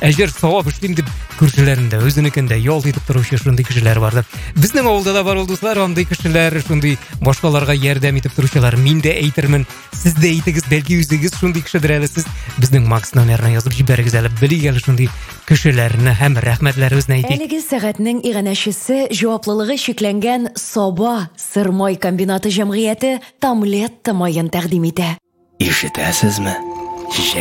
әжер савап эшлим дип күршеләрендә үзенекендә ялт итеп торучы шундый кешеләр барды. Безнең авылда да бар ул дуслар, андый кешеләр, шундый башкаларга ярдәм итеп торучылар. Мин дә әйтермен, сез дә әйтегез, бәлки үзегез шундый кешедер әле, сез безнең Макс номерына язып җибәрегез әле, белик әле шундый кешеләрне һәм рәхмәтләребезне әйтик. Әлеге сәгатьнең иганәчесе җаваплылыгы шикләнгән Саба Сырмай комбинаты җәмгыяте Тамлет майын тәкъдим итә. Ишетәсезме?